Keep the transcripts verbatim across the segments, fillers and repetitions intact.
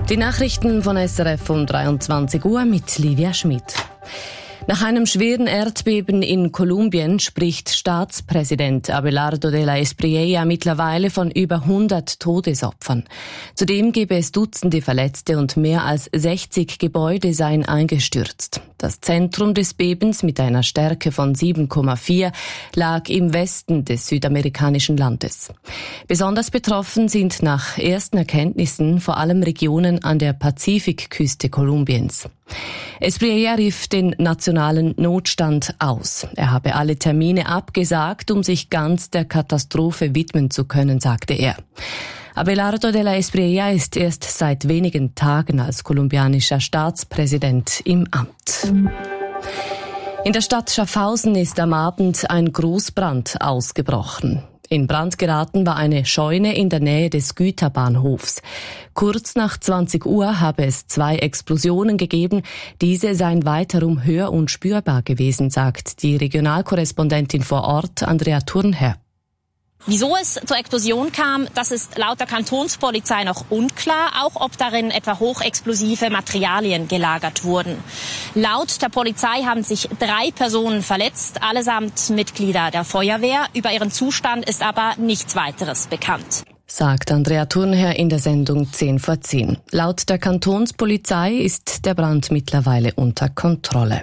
Die Nachrichten von S R F um dreiundzwanzig Uhr mit Livia Schmid. Nach einem schweren Erdbeben in Kolumbien spricht Staatspräsident Abelardo de la Espriella mittlerweile von über hundert Todesopfern. Zudem gebe es Dutzende Verletzte und mehr als sechzig Gebäude seien eingestürzt. Das Zentrum des Bebens mit einer Stärke von sieben Komma vier lag im Westen des südamerikanischen Landes. Besonders betroffen sind nach ersten Erkenntnissen vor allem Regionen an der Pazifikküste Kolumbiens. Espriella rief den nationalen Notstand aus. Er habe alle Termine abgesagt, um sich ganz der Katastrophe widmen zu können, sagte er. Abelardo de la Espriella ist erst seit wenigen Tagen als kolumbianischer Staatspräsident im Amt. In der Stadt Schaffhausen ist am Abend ein Großbrand ausgebrochen. In Brand geraten war eine Scheune in der Nähe des Güterbahnhofs. Kurz nach zwanzig Uhr habe es zwei Explosionen gegeben. Diese seien weiterum hör- und spürbar gewesen, sagt die Regionalkorrespondentin vor Ort, Andrea Thurnherr. Wieso es zur Explosion kam, das ist laut der Kantonspolizei noch unklar, auch ob darin etwa hochexplosive Materialien gelagert wurden. Laut der Polizei haben sich drei Personen verletzt, allesamt Mitglieder der Feuerwehr. Über ihren Zustand ist aber nichts weiteres bekannt, sagt Andrea Thurnherr in der Sendung zehn vor zehn. Laut der Kantonspolizei ist der Brand mittlerweile unter Kontrolle.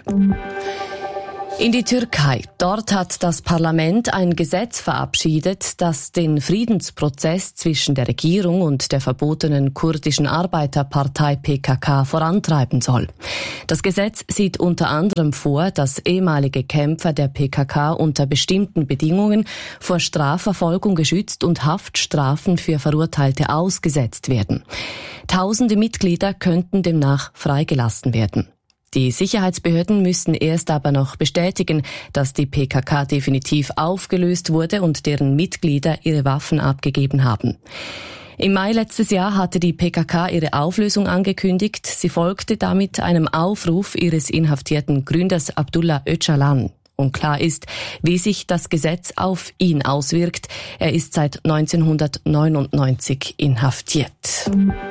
In die Türkei. Dort hat das Parlament ein Gesetz verabschiedet, das den Friedensprozess zwischen der Regierung und der verbotenen kurdischen Arbeiterpartei P K K vorantreiben soll. Das Gesetz sieht unter anderem vor, dass ehemalige Kämpfer der P K K unter bestimmten Bedingungen vor Strafverfolgung geschützt und Haftstrafen für Verurteilte ausgesetzt werden. Tausende Mitglieder könnten demnach freigelassen werden. Die Sicherheitsbehörden müssen erst aber noch bestätigen, dass die P K K definitiv aufgelöst wurde und deren Mitglieder ihre Waffen abgegeben haben. Im Mai letztes Jahr hatte die P K K ihre Auflösung angekündigt. Sie folgte damit einem Aufruf ihres inhaftierten Gründers Abdullah Öcalan. Unklar ist, wie sich das Gesetz auf ihn auswirkt. Er ist seit neunzehnhundertneunundneunzig inhaftiert.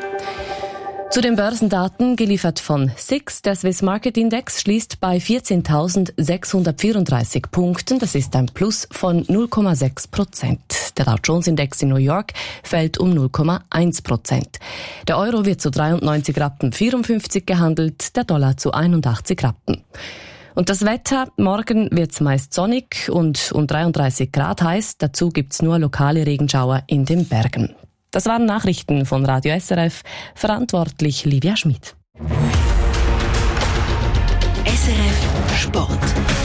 Zu den Börsendaten, geliefert von S I X. Der Swiss Market Index schließt bei vierzehntausendsechshundertvierunddreißig Punkten. Das ist ein Plus von null Komma sechs Prozent. Der Dow Jones Index in New York fällt um null Komma eins Prozent. Der Euro wird zu dreiundneunzig Rappen vierundfünfzig gehandelt, der Dollar zu einundachtzig Rappen. Und das Wetter, morgen wird's meist sonnig und um dreiunddreißig Grad heiß. Dazu gibt's nur lokale Regenschauer in den Bergen. Das waren Nachrichten von Radio S R F, verantwortlich Livia Schmid. S R F Sport.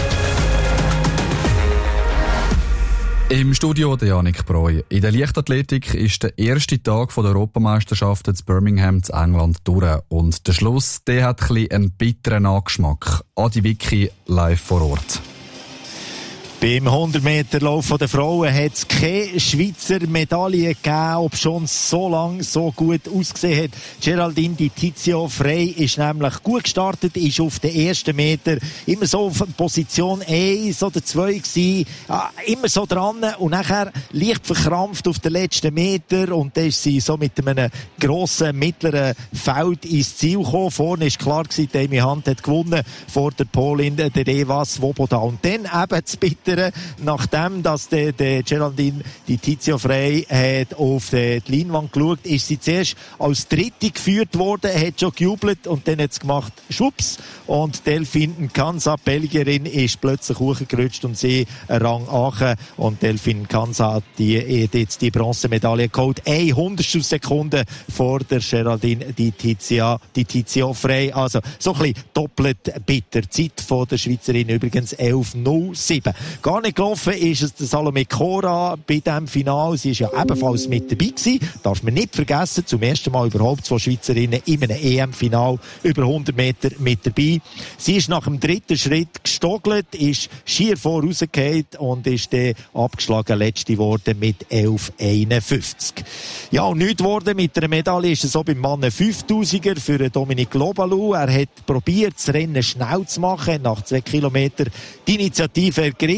Im Studio der Janik Breu. In der Leichtathletik ist der erste Tag der Europameisterschaft in Birmingham in England durch. Und der Schluss, der hat ein bisschen einen bitteren Nachgeschmack. Adi Vicky live vor Ort. Beim hundert Meter Lauf der Frauen hat es keine Schweizer Medaille gegeben, ob schon so lange so gut ausgesehen hat. Geraldine Di Tizio Frey ist nämlich gut gestartet, ist auf den ersten Meter immer so auf Position eins oder zwei gewesen, immer so dran und nachher leicht verkrampft auf den letzten Meter und dann ist sie so mit einem grossen, mittleren Feld ins Ziel gekommen. Vorne ist klar gewesen, Amy Hunt hat gewonnen vor der Polin, der Eva Svoboda. Und dann eben das Bitte nachdem, dass der, der Geraldine Di Tizio Frey hat auf die Leinwand geschaut, ist sie zuerst als Dritte geführt worden, hat schon gejubelt und dann hat es gemacht, schwupps, und Delphine Kansa, Belgierin, ist plötzlich hochgerutscht und sie einen Rang achen und Delphine Kansa hat die, jetzt die Bronzemedaille geholt, eine Hundertstel Sekunde vor der Geraldine Di Tizio, Di Tizio Frey, also so ein bisschen doppelt bitter. Zeit von der Schweizerin übrigens elf null sieben. Gar nicht gelaufen ist es der Salome Cora bei diesem Finale. Sie ist ja ebenfalls mit dabei gewesen. Darf man nicht vergessen, zum ersten Mal überhaupt zwei Schweizerinnen in einem E M-Final über hundert Meter mit dabei. Sie ist nach dem dritten Schritt gestogelt, ist schier vorausgefallen und ist dann abgeschlagen letzte geworden mit elf einundfünfzig. Ja, und nichts geworden mit einer Medaille ist es so beim Mann fünftausiger für Dominik Lobalou. Er hat probiert, das Rennen schnell zu machen, nach zwei Kilometern die Initiative ergriffen.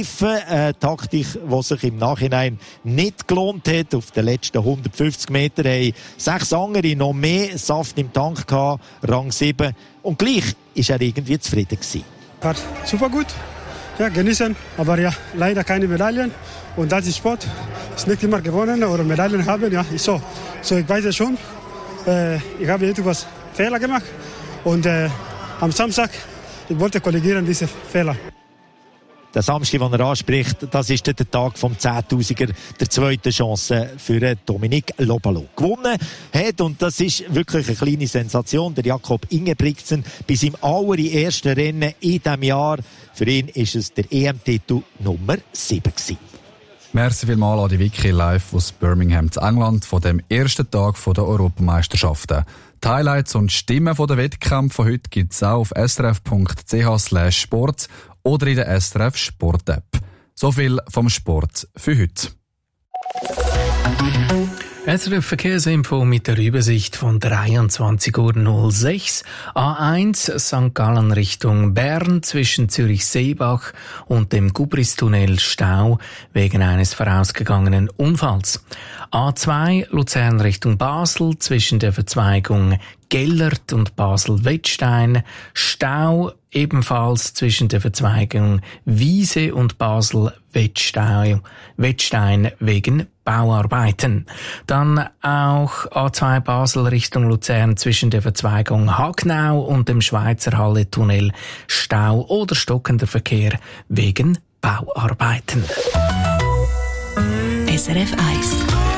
getroffen. Eine Taktik, die sich im Nachhinein nicht gelohnt hat. Auf den letzten hundertfünfzig Metern haben sechs andere noch mehr Saft im Tank gehabt, Rang sieben. Und gleich war er irgendwie zufrieden gewesen. War super gut. Ja, genießen, aber ja, leider keine Medaillen. Und das ist Sport. Ist nicht immer gewonnen oder Medaillen haben. Ja, ist so. So, ich weiß es schon. Äh, ich habe etwas Fehler gemacht. Und äh, am Samstag, ich wollte korrigieren diese Fehler. Der Samstag, den er anspricht, das ist der Tag vom Zehntausender, der zweite Chance für Dominik Lobalu. Gewonnen hat, und das ist wirklich eine kleine Sensation, der Jakob Ingebrigtsen bei seinem allerersten Rennen in diesem Jahr. Für ihn ist es der E M-Titel Nummer sieben gewesen. Merci vielmals an die Wiki live aus Birmingham zu England von dem ersten Tag der Europameisterschaften. Die Highlights und Stimmen der Wettkämpfe von heute gibt es auch auf srf.ch slash sport oder in der S R F Sport App. So viel vom Sport für heute. S R F Verkehrsinfo mit der Übersicht von dreiundzwanzig Uhr null sechs. A eins Sankt Gallen Richtung Bern zwischen Zürich-Seebach und dem Gubristunnel Stau wegen eines vorausgegangenen Unfalls. A zwei Luzern Richtung Basel zwischen der Verzweigung Gellert und Basel-Wettstein. Stau ebenfalls zwischen der Verzweigung Wiese und Basel-Wettstein Wettstein wegen Bauarbeiten. Dann auch A zwei Basel Richtung Luzern zwischen der Verzweigung Hagnau und dem Schweizer Halle-Tunnel Stau oder stockender Verkehr wegen Bauarbeiten. S R F eins